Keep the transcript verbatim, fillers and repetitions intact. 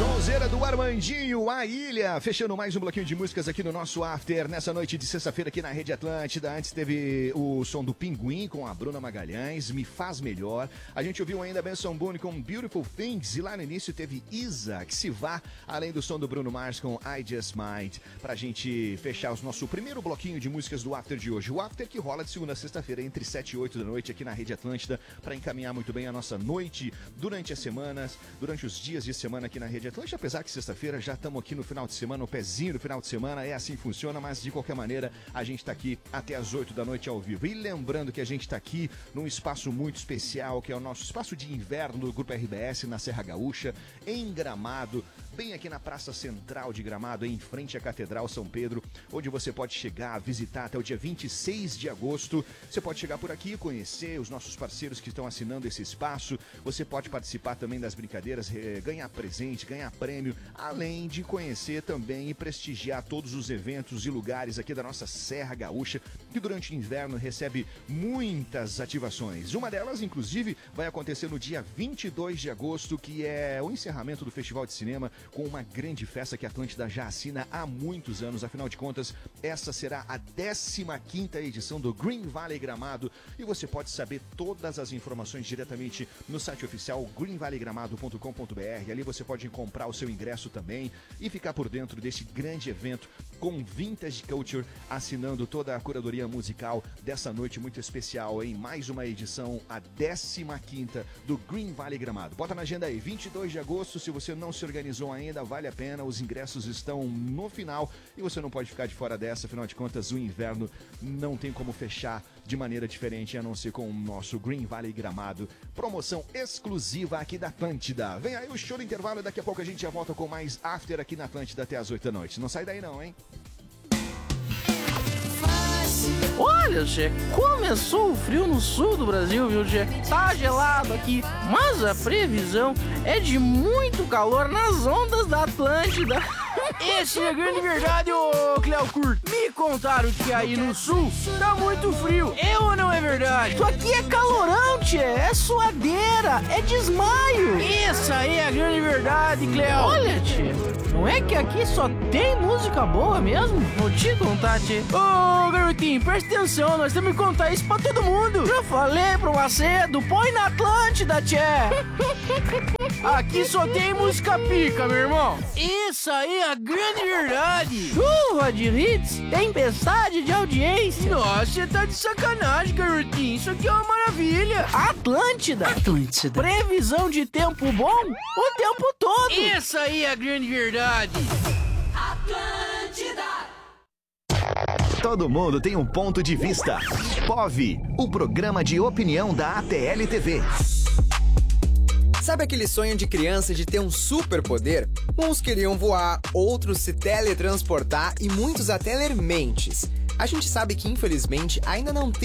Sonzeira do Armandinho, A Ilha, fechando mais um bloquinho de músicas aqui no nosso After, nessa noite de sexta-feira aqui na Rede Atlântida. Antes teve o som do Pinguim com a Bruna Magalhães, Me Faz Melhor. A gente ouviu ainda Benson Boone com Beautiful Things, e lá no início teve Isa, que se vá, além do som do Bruno Mars com I Just Might, pra gente fechar o nosso primeiro bloquinho de músicas do After de hoje. O After que rola de segunda a sexta-feira, entre sete e oito da noite aqui na Rede Atlântida, pra encaminhar muito bem a nossa noite durante as semanas, durante os dias de semana aqui na Rede Atlântida. Apesar que sexta-feira já estamos aqui no final de semana, no pezinho do final de semana, é assim que funciona, mas de qualquer maneira a gente está aqui até as oito da noite ao vivo. E lembrando que a gente está aqui num espaço muito especial, que é o nosso espaço de inverno do Grupo R B S na Serra Gaúcha, em Gramado, bem aqui na Praça Central de Gramado, em frente à Catedral São Pedro, onde você pode chegar, visitar até o dia vinte e seis de agosto. Você pode chegar por aqui, conhecer os nossos parceiros que estão assinando esse espaço. Você pode participar também das brincadeiras, ganhar presente, ganhar prêmio, além de conhecer também e prestigiar todos os eventos e lugares aqui da nossa Serra Gaúcha, que durante o inverno recebe muitas ativações. Uma delas, inclusive, vai acontecer no dia vinte e dois de agosto, que é o encerramento do Festival de Cinema, com uma grande festa que a Atlântida já assina há muitos anos. Afinal de contas, essa será a décima quinta edição do Green Valley Gramado, e você pode saber todas as informações diretamente no site oficial green valley gramado ponto com ponto b r. Ali você pode comprar o seu ingresso também e ficar por dentro desse grande evento com Vintage Culture assinando toda a curadoria musical dessa noite muito especial, em mais uma edição, a décima quinta do Green Valley Gramado. Bota na agenda aí, vinte e dois de agosto, se você não se organizou ainda, vale a pena, os ingressos estão no final e você não pode ficar de fora dessa. Afinal de contas, o inverno não tem como fechar de maneira diferente, a não ser com o nosso Green Valley Gramado, promoção exclusiva aqui da Atlântida. Vem aí o show do intervalo e daqui a pouco a gente já volta com mais After aqui na Atlântida até as oito da noite. Não sai daí não, hein? Olha, Che, começou o frio no sul do Brasil, viu, Che? Tá gelado aqui, mas a previsão é de muito calor nas ondas da Atlântida. Essa é a grande verdade, ô Cleo Curto. Me contaram que aí no sul tá muito frio. É ou não é verdade? Isso aqui é calorão, tchê. É suadeira, é desmaio. Essa aí é a grande verdade, Cleo. Olha, tchê, não é que aqui só tem música boa mesmo? Vou te contar, tchê. Ô, garotinho, presta atenção, nós temos que contar isso pra todo mundo. Já falei pro Macedo, põe na Atlântida, tchê. Aqui só tem música pica, meu irmão. Isso aí é a grande verdade. Chuva de hits, tempestade de audiência. Nossa, você tá de sacanagem, garotinho. Isso aqui é uma maravilha. Atlântida. Atlântida. Previsão de tempo bom o tempo todo. Isso aí é a grande verdade. Atlântida. Todo mundo tem um ponto de vista. P O V, o programa de opinião da A T L T V. Sabe aquele sonho de criança de ter um superpoder? Uns queriam voar, outros se teletransportar e muitos até ler mentes. A gente sabe que, infelizmente, ainda não tem